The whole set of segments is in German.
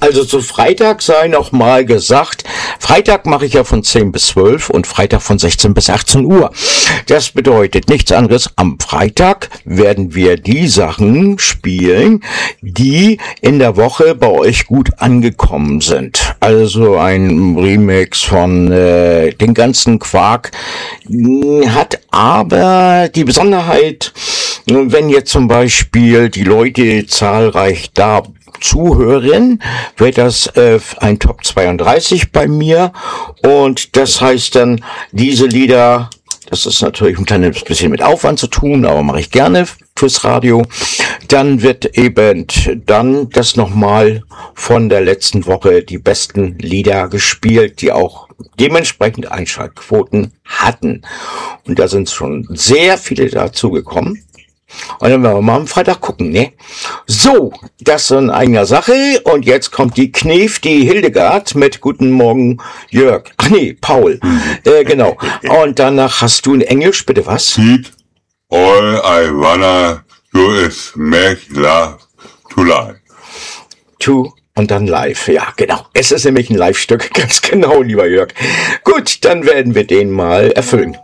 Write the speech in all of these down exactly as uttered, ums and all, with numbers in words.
Also zu Freitag sei noch mal gesagt, Freitag mache ich ja von zehn bis zwölf und Freitag von sechzehn bis achtzehn Uhr. Das bedeutet nichts anderes, am Freitag werden wir die Sachen spielen, die in der Woche bei euch gut angekommen sind. Also ein Remix von äh, den ganzen Quark hat aber die Besonderheit, wenn jetzt zum Beispiel die Leute zahlreich da zuhören, wird das äh, ein Top zweiunddreißig bei mir und das heißt dann, diese Lieder, das ist natürlich ein kleines bisschen mit Aufwand zu tun, aber mache ich gerne fürs Radio, dann wird eben dann das nochmal von der letzten Woche die besten Lieder gespielt, die auch dementsprechend Einschaltquoten hatten. Und da sind schon sehr viele dazu gekommen. Und dann werden wir mal am Freitag gucken, ne? So, das in eigener Sache. Und jetzt kommt die Knef, die Hildegard mit Guten Morgen, Jörg. Ach nee, Paul. äh, genau. Und danach hast du in Englisch, bitte was? All I wanna do is make love to life. To und dann live. Ja, genau. Es ist nämlich ein Live-Stück. Ganz genau, lieber Jörg. Gut, dann werden wir den mal erfüllen.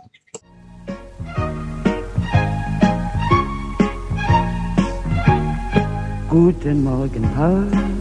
Guten Morgen, Paul.